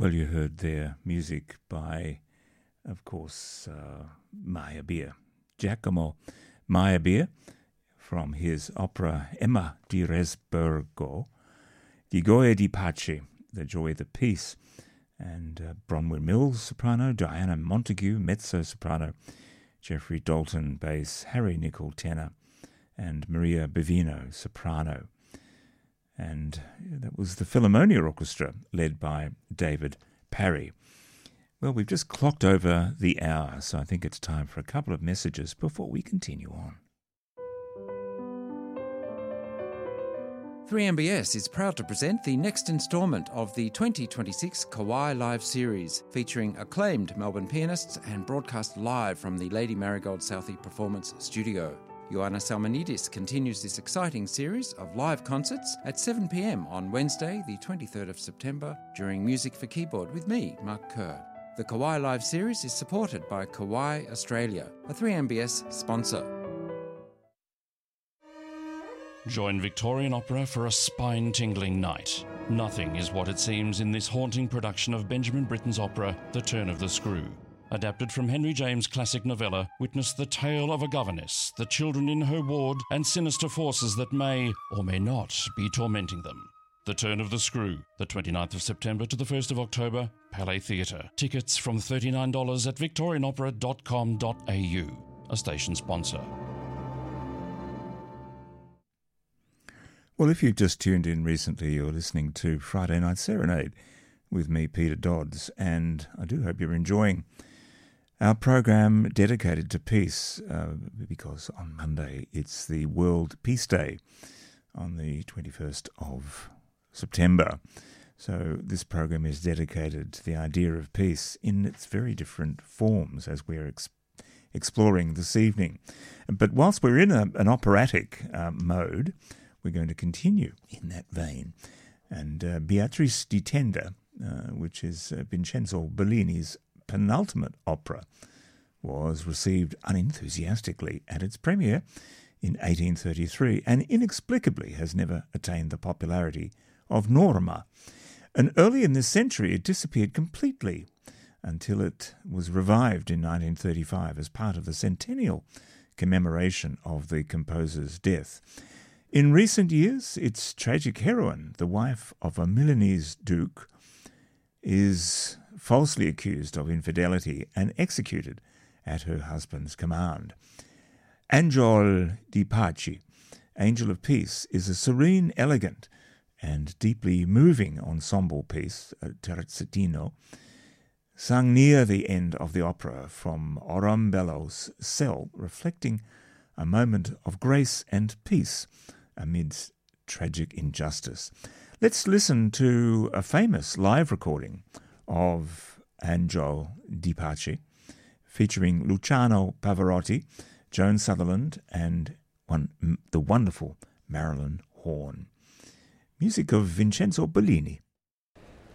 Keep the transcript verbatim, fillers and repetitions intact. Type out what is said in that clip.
Well, you heard their music by, of course, uh, Meyerbeer, Giacomo Meyerbeer, from his opera Emma di Resburgo, Di Gioia di Pace, The Joy of the Peace, and uh, Bronwyn Mills, soprano, Diana Montague, mezzo-soprano, Jeffrey Dalton, bass, Harry Nicol, tenor, and Maria Bevino, soprano. And that was the Philharmonia Orchestra, led by David Parry. Well, we've just clocked over the hour, so I think it's time for a couple of messages before we continue on. three M B S is proud to present the next instalment of the twenty twenty-six Kauai Live series, featuring acclaimed Melbourne pianists and broadcast live from the Lady Marigold Southey Performance Studio. Ioanna Salmonidis continues this exciting series of live concerts at seven p m on Wednesday, the twenty-third of September, during Music for Keyboard with me, Mark Kerr. The Kauai Live series is supported by Kauai Australia, a three M B S sponsor. Join Victorian Opera for a spine-tingling night. Nothing is what it seems in this haunting production of Benjamin Britten's opera, The Turn of the Screw. Adapted from Henry James' classic novella, witness the tale of a governess, the children in her ward, and sinister forces that may, or may not, be tormenting them. The Turn of the Screw, the twenty-ninth of September to the first of October, Palais Theatre. Tickets from thirty-nine dollars at victorian opera dot com dot a u, a station sponsor. Well, if you've just tuned in recently, you're listening to Friday Night Serenade with me, Peter Dodds, and I do hope you're enjoying our program dedicated to peace, uh, because on Monday it's the World Peace Day on the twenty-first of September. So this program is dedicated to the idea of peace in its very different forms, as we're ex- exploring this evening. But whilst we're in a, an operatic uh, mode, we're going to continue in that vein. And uh, Beatrice di Tenda, uh, which is uh, Vincenzo Bellini's penultimate opera, was received unenthusiastically at its premiere in eighteen thirty-three and inexplicably has never attained the popularity of Norma. And early in this century it disappeared completely until it was revived in nineteen thirty-five as part of the centennial commemoration of the composer's death. In recent years, its tragic heroine, the wife of a Milanese duke, is falsely accused of infidelity and executed at her husband's command. Angel di Pace, Angel of Peace, is a serene, elegant, and deeply moving ensemble piece, terzettino, sung near the end of the opera from Orambello's cell, reflecting a moment of grace and peace amidst tragic injustice. Let's listen to a famous live recording of Angel di Pace, featuring Luciano Pavarotti, Joan Sutherland, and one, the wonderful Marilyn Horne. Music of Vincenzo Bellini.